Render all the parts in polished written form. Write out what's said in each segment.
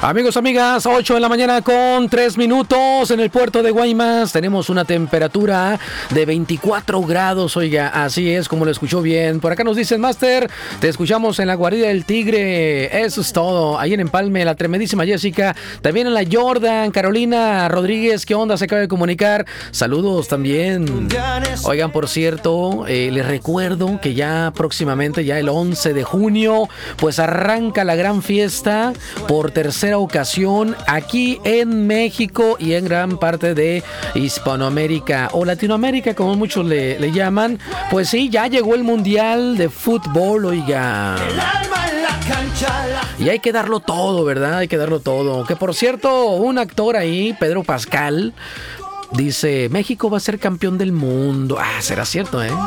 Amigos, amigas, 8 de la mañana con 3 minutos en el puerto de Guaymas. Tenemos una temperatura de 24 grados, oiga, así es como lo escuchó bien. Por acá nos dicen, Master, te escuchamos en la guarida del Tigre. Eso es todo. Ahí en Empalme, la tremendísima Jessica. También en la Jordan, Carolina Rodríguez, ¿qué onda? Se acaba de comunicar. Saludos también. Oigan, por cierto, les recuerdo que ya próximamente, ya el 11 de junio, pues arranca la gran fiesta por tercera ocasión aquí en México y en gran parte de Hispanoamérica o Latinoamérica, como muchos le llaman. Pues sí, ya llegó el Mundial de Fútbol, oiga. Y hay que darlo todo, ¿verdad? Hay que darlo todo. Que por cierto, un actor ahí, Pedro Pascal, dice, México va a ser campeón del mundo. Ah, será cierto, ¿eh?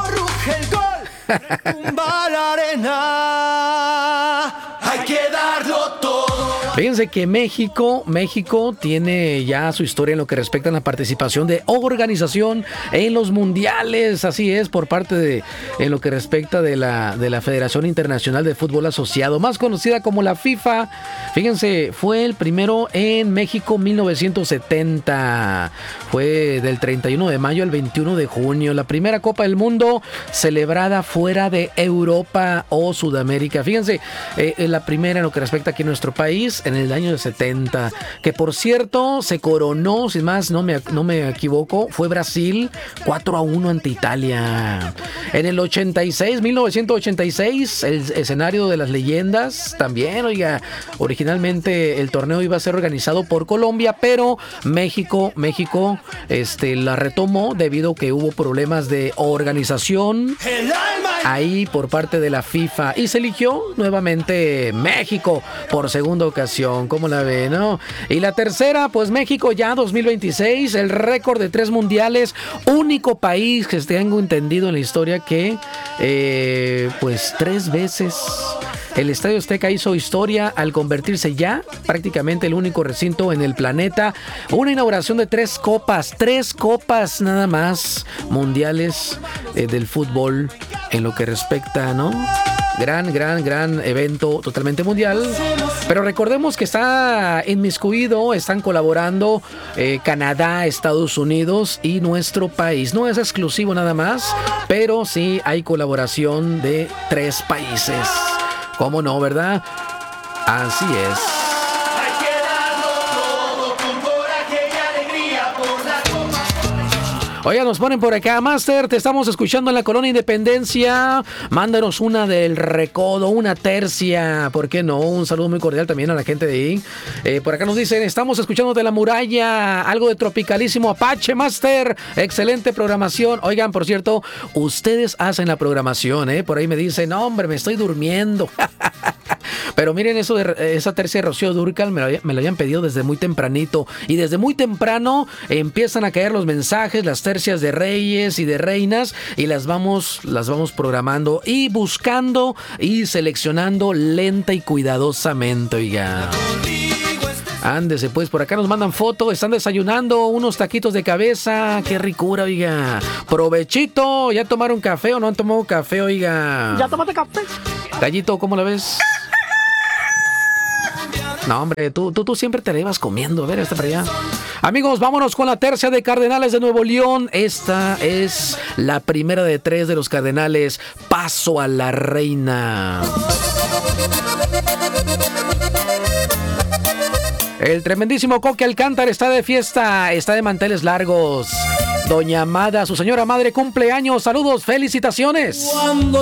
Hay que darlo todo. Fíjense que México tiene ya su historia en lo que respecta a la participación de organización en los mundiales. Así es, por parte de, en lo que respecta de la Federación Internacional de Fútbol Asociado, más conocida como la FIFA. Fíjense, fue el primero en México 1970. Fue del 31 de mayo al 21 de junio. La primera Copa del Mundo celebrada fuera de Europa o Sudamérica. Fíjense, la primera en lo que respecta aquí a nuestro país en el año 70, que por cierto se coronó, sin más no me equivoco, fue Brasil 4-1 ante Italia. En el 1986, el escenario de las leyendas también, oiga, originalmente el torneo iba a ser organizado por Colombia, pero México la retomó debido a que hubo problemas de organización ahí por parte de la FIFA y se eligió nuevamente México por segunda ocasión. ¿Cómo la ve, no? Y la tercera, pues México ya 2026, el récord de 3 mundiales, único país que tengo entendido en la historia que pues 3 veces el Estadio Azteca hizo historia al convertirse ya prácticamente el único recinto en el planeta. Una inauguración de 3 copas nada más mundiales del fútbol en lo que respecta, ¿no? Gran evento totalmente mundial. Pero recordemos que está inmiscuido, están colaborando Canadá, Estados Unidos y nuestro país. No es exclusivo nada más, pero sí hay colaboración de 3 países. ¿Cómo no, verdad? Así es. Oiga, nos ponen por acá, Master, te estamos escuchando en la Colonia Independencia. Mándanos una del Recodo, una tercia, ¿por qué no? Un saludo muy cordial también a la gente de ahí. Por acá nos dicen, estamos escuchando de La Muralla, algo de Tropicalísimo Apache, Master. Excelente programación. Oigan, por cierto, ustedes hacen la programación, ¿eh? Por ahí me dicen, no, hombre, me estoy durmiendo. Pero miren, eso de esa tercia de Rocío Dúrcal me lo habían pedido desde muy tempranito. Y desde muy temprano empiezan a caer los mensajes, las tercias de reyes y de reinas. Y las vamos programando y buscando y seleccionando lenta y cuidadosamente, oiga. Ándese, pues, por acá nos mandan foto. Están desayunando unos taquitos de cabeza. ¡Qué ricura, oiga! ¡Provechito! ¿Ya tomaron café o no han tomado café, oiga? ¿Ya tomaste café? Gallito, ¿cómo la ves? No, hombre, tú siempre te la ibas comiendo. A ver, para allá. Amigos, vámonos con la tercia de Cardenales de Nuevo León. Esta es la primera de 3 de los Cardenales. Paso a la Reina. El tremendísimo Coque Alcántara está de fiesta, está de manteles largos. Doña Amada, su señora madre, cumpleaños. Saludos, felicitaciones.